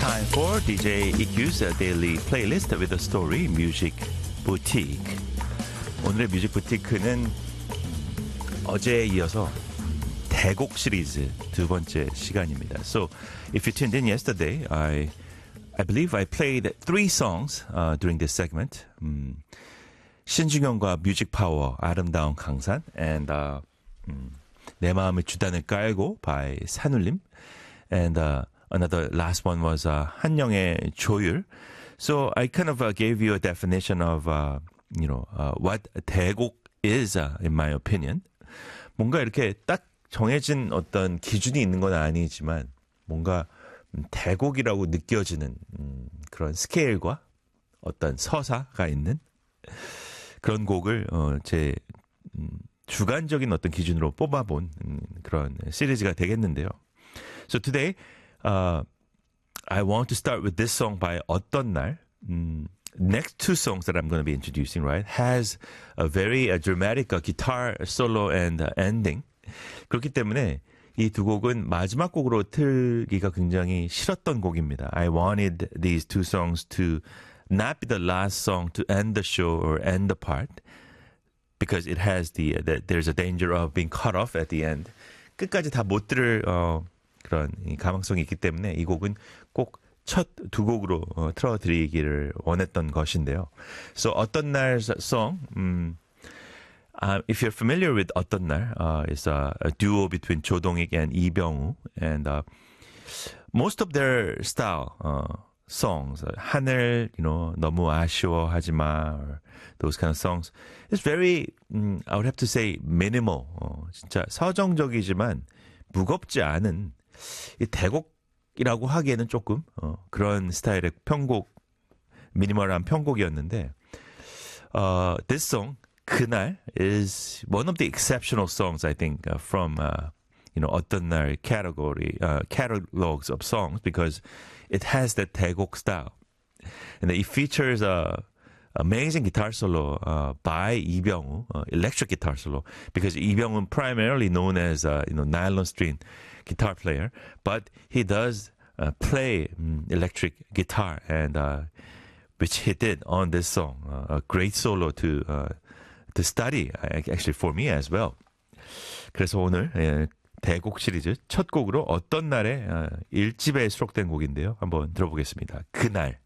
Time for DJ EQ's daily playlist with a story, Music Boutique. 오늘의 뮤직 부티크는 어제에 이어서 대곡 시리즈 두 번째 시간입니다. So, if you tuned in yesterday, I believe I played 3 songs during this segment. 신중현과 뮤직 파워, 아름다운 강산, and 내 마음의 주단을 깔고 by 산울림, and another last one was 한영의 조율. So I kind of gave you a definition of what 대곡 is in my opinion. 뭔가 이렇게 딱 정해진 어떤 기준이 있는 건 아니지만 뭔가 대곡이라고 느껴지는 그런 스케일과 어떤 서사가 있는 그런 곡을 제 주관적인 어떤 기준으로 뽑아본 그런 시리즈가 되겠는데요. So today, I want to start with this song by 어떤 날. Next 2 songs that I'm going to be introducing, right, has a very dramatic guitar solo and ending. 그렇기 때문에 이 두 곡은 마지막 곡으로 틀기가 굉장히 싫었던 곡입니다. I wanted these 2 songs to not be the last song to end the show or end the part because it has there's a danger of being cut off at the end. 끝까지 다 못 들을 그런 가망성이 있기 때문에 이 곡은 꼭 첫 두 곡으로 틀어드리기를 원했던 것인데요. So 어떤 날 song, if you're familiar with 어떤 날, it's a duo between 조동익 and 이병우, and most of their style songs, 하늘, 너무 아쉬워하지 마, or those kind of songs, it's very, I would have to say minimal, 진짜 서정적이지만 무겁지 않은 이 대곡이라고 하기에는 조금 그런 스타일의 편곡, 미니멀한 편곡이었는데, this song 그날 is one of the exceptional songs I think from 어떤 날 category catalogs of songs because it has that 대곡 style and it features a amazing guitar solo by 이병우, electric guitar solo because 이병우 primarily known as nylon string guitar player, but he does play electric guitar and which he did on this song, a great solo to study actually for me as well. 그래서 오늘 대곡 시리즈 첫 곡으로 어떤 날에 1집에 수록된 곡인데요. 한번 들어보겠습니다. 그날.